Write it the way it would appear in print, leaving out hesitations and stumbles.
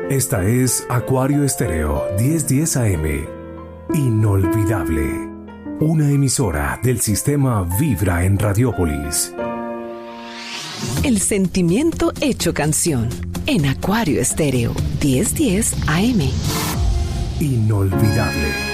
Esta es Acuario Estéreo 1010 AM. Inolvidable. Una emisora del sistema Vibra en Radiópolis. El sentimiento hecho canción. En Acuario Estéreo 1010 AM. Inolvidable.